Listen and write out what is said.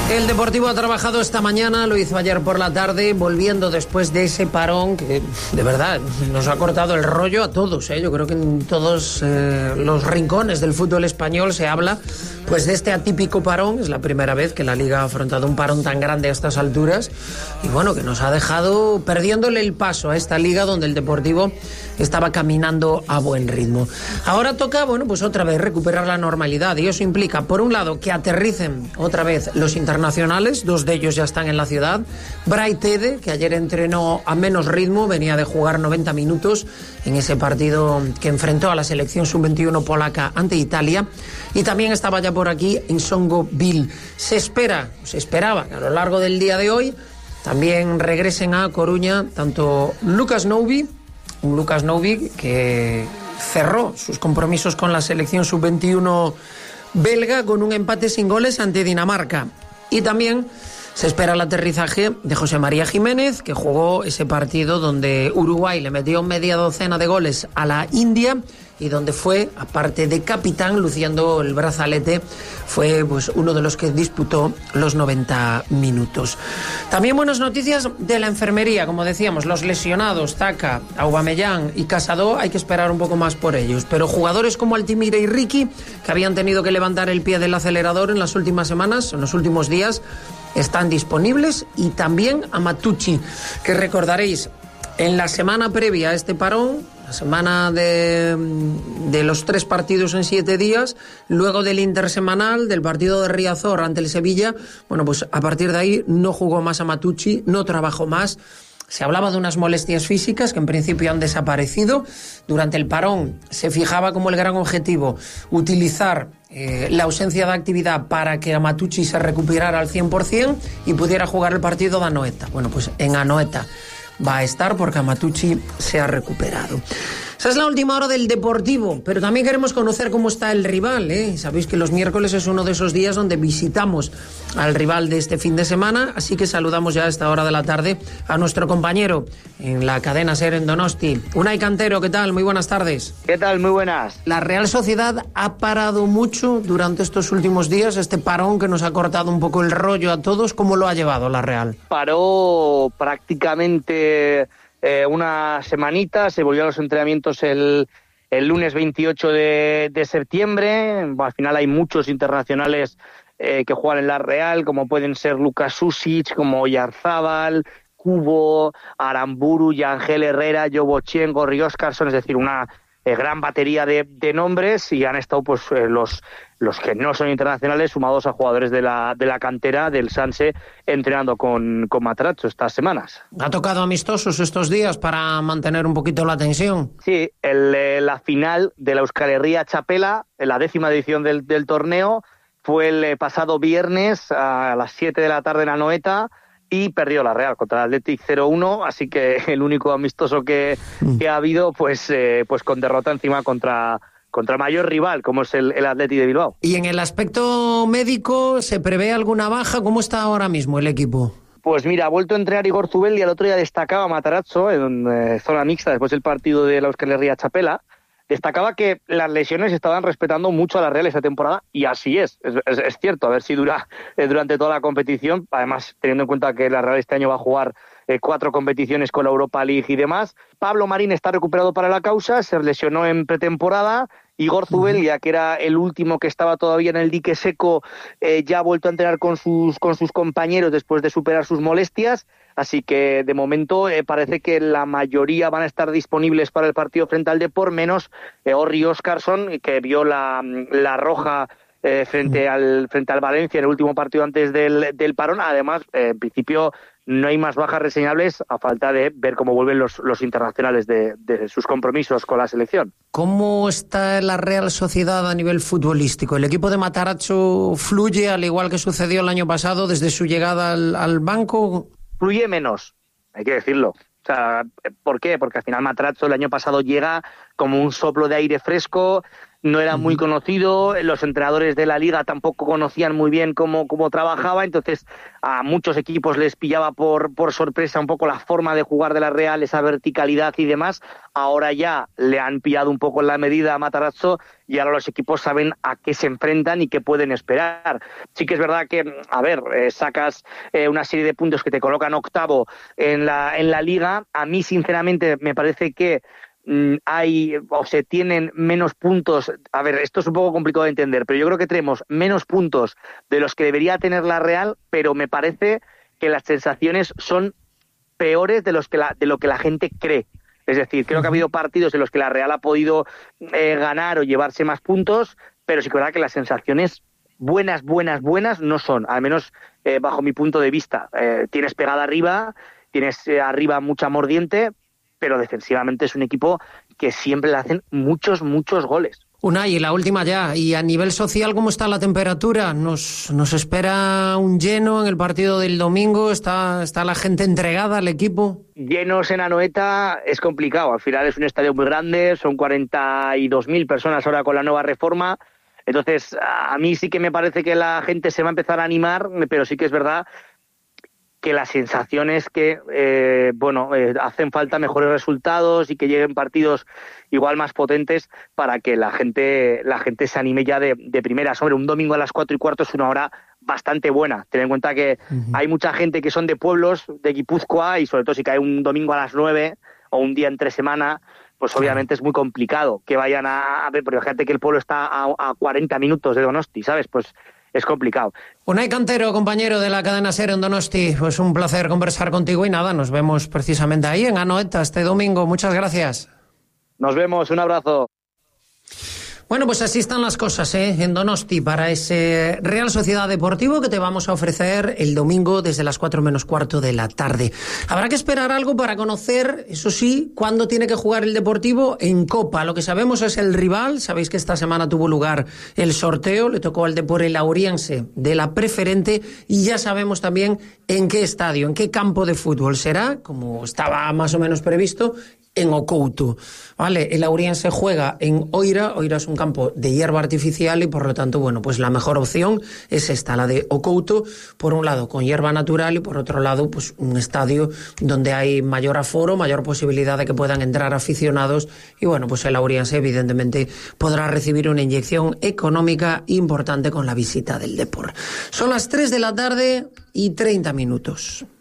El Deportivo ha trabajado esta mañana, lo hizo ayer por la tarde, volviendo después de ese parón que, de verdad, nos ha cortado el rollo a todos, ¿eh? Yo creo que en todos los rincones del fútbol español se habla pues de este atípico parón. Es la primera vez que la Liga ha afrontado un parón tan grande a estas alturas y bueno, que nos ha dejado perdiéndole el paso a esta Liga donde el Deportivo estaba caminando a buen ritmo. Ahora toca, bueno, pues otra vez recuperar la normalidad y eso implica, por un lado, que aterricen otra vez los internacionales, 2 de ellos ya están en la ciudad. Brai Tede, que ayer entrenó a menos ritmo, venía de jugar 90 minutos en ese partido que enfrentó a la selección sub-21 polaca ante Italia, y también estaba ya por aquí Nsongo Bill. Se esperaba que a lo largo del día de hoy también regresen a Coruña tanto Lucas Noubi que cerró sus compromisos con la selección sub-21 belga con un empate sin goles ante Dinamarca, y también se espera el aterrizaje de José María Jiménez, que jugó ese partido donde Uruguay le metió media docena de goles a la India y donde fue, aparte de capitán, luciendo el brazalete, fue pues uno de los que disputó los 90 minutos. También buenas noticias de la enfermería, como decíamos, los lesionados, Taka, Aubameyang y Casado, hay que esperar un poco más por ellos, pero jugadores como Altimira y Ricky, que habían tenido que levantar el pie del acelerador en las últimas semanas, en los últimos días, están disponibles, y también a Matucci, que recordaréis, en la semana previa a este parón, la semana de los 3 partidos en 7 días, luego del intersemanal, del partido de Riazor ante el Sevilla, bueno, pues a partir de ahí no jugó más a Matucci, no trabajó más. Se hablaba de unas molestias físicas que en principio han desaparecido. Durante el parón se fijaba como el gran objetivo utilizar la ausencia de actividad para que Matucci se recuperara al 100% y pudiera jugar el partido de Anoeta. Bueno, pues en Anoeta va a estar porque Matucci se ha recuperado. Esa es la última hora del Deportivo, pero también queremos conocer cómo está el rival, ¿eh? Sabéis que los miércoles es uno de esos días donde visitamos al rival de este fin de semana, así que saludamos ya a esta hora de la tarde a nuestro compañero en la cadena SER en Donosti. Unai Cantero, ¿qué tal? Muy buenas tardes. ¿Qué tal? Muy buenas. La Real Sociedad ha parado mucho durante estos últimos días, este parón que nos ha cortado un poco el rollo a todos. ¿Cómo lo ha llevado la Real? Paró prácticamente una semanita, se volvió a los entrenamientos el lunes 28 de septiembre. Al final hay muchos internacionales que juegan en la Real, como pueden ser Lucas Susic, como Oyarzábal, Kubo, Aramburu, Yangel Herrera, Jovochenko, Gorri Óscarson, es decir, una gran batería de nombres, y han estado pues los que no son internacionales sumados a jugadores de la cantera del Sanse entrenando con Matarazzo estas semanas. ¿Ha tocado amistosos estos días para mantener un poquito la tensión? Sí, la final de la Euskal Herria Txapela, la 10ª edición del torneo, fue el pasado viernes a las 7 de la tarde en Anoeta, y perdió la Real contra el Athletic 0-1, así que el único amistoso que ha habido pues con derrota encima contra mayor rival, como es el Athletic de Bilbao. Y en el aspecto médico, ¿se prevé alguna baja? ¿Cómo está ahora mismo el equipo? Pues mira, ha vuelto a entrenar Igor Zubeldia, y el otro día destacaba Matarazzo en zona mixta después del partido de la Euskal Herria Txapela. Destacaba que las lesiones estaban respetando mucho a la Real esta temporada, y así es cierto, a ver si dura durante toda la competición, además teniendo en cuenta que la Real este año va a jugar 4 competiciones con la Europa League y demás. Pablo Marín está recuperado para la causa, se lesionó en pretemporada. Igor Zubeldia, que era el último que estaba todavía en el dique seco, ya ha vuelto a entrenar con sus compañeros después de superar sus molestias, así que de momento parece que la mayoría van a estar disponibles para el partido frente al Depor, menos Gorri Óscarson, que vio la roja frente al Valencia en el último partido antes del parón. Además, en principio no hay más bajas reseñables, a falta de ver cómo vuelven los internacionales de sus compromisos con la selección. ¿Cómo está la Real Sociedad a nivel futbolístico? ¿El equipo de Matarazzo fluye al igual que sucedió el año pasado desde su llegada al banco? Fluye menos, hay que decirlo. O sea, ¿por qué? Porque al final Matarazzo el año pasado llega como un soplo de aire fresco, no era muy conocido, los entrenadores de la Liga tampoco conocían muy bien cómo trabajaba, entonces a muchos equipos les pillaba por sorpresa un poco la forma de jugar de la Real, esa verticalidad y demás. Ahora ya le han pillado un poco en la medida a Matarazzo y ahora los equipos saben a qué se enfrentan y qué pueden esperar. Sí que es verdad que, sacas una serie de puntos que te colocan octavo en la Liga. A mí, sinceramente, me parece que se tienen menos puntos. A ver, esto es un poco complicado de entender, pero yo creo que tenemos menos puntos de los que debería tener la Real, pero me parece que las sensaciones son peores de lo que la gente cree. Es decir, creo que ha habido partidos en los que la Real ha podido ganar o llevarse más puntos, pero sí que es verdad que las sensaciones buenas no son, al menos bajo mi punto de vista. Tienes pegada arriba, tienes arriba mucha mordiente, pero defensivamente es un equipo que siempre le hacen muchos goles. Unai, la última ya. Y a nivel social, ¿cómo está la temperatura? ¿Nos espera un lleno en el partido del domingo? ¿Está la gente entregada al equipo? Llenos en Anoeta es complicado. Al final es un estadio muy grande, son 42.000 personas ahora con la nueva reforma. Entonces, a mí sí que me parece que la gente se va a empezar a animar, pero sí que es verdad que la sensación es que hacen falta mejores resultados y que lleguen partidos igual más potentes para que la gente se anime ya de primeras. Hombre, un domingo a las 4:15 es una hora bastante buena. Ten en cuenta que hay mucha gente que son de pueblos, de Guipúzcoa, y sobre todo si cae un domingo a las 9 o un día entre semana, pues obviamente es muy complicado que vayan a ver, porque fíjate que el pueblo está a 40 minutos de Donosti, ¿sabes? Pues es complicado. Unai Cantero, compañero de la cadena SER en Donosti, pues un placer conversar contigo y nada, nos vemos precisamente ahí en Anoeta este domingo. Muchas gracias. Nos vemos, un abrazo. Bueno, pues así están las cosas, en Donosti para ese Real Sociedad Deportivo que te vamos a ofrecer el domingo desde las 4:15 de la tarde. Habrá que esperar algo para conocer, eso sí, cuándo tiene que jugar el Deportivo en Copa. Lo que sabemos es el rival. Sabéis que esta semana tuvo lugar el sorteo, le tocó al Depor el Auriense de la Preferente y ya sabemos también en qué estadio, en qué campo de fútbol será, como estaba más o menos previsto, en Ocouto, ¿vale? El Auriense juega en Oira. Oira es un campo de hierba artificial y por lo tanto, bueno, pues la mejor opción es esta, la de Ocouto, por un lado con hierba natural y por otro lado, pues un estadio donde hay mayor aforo, mayor posibilidad de que puedan entrar aficionados y bueno, pues el Auriense evidentemente podrá recibir una inyección económica importante con la visita del Depor. Son las 3:30 p.m.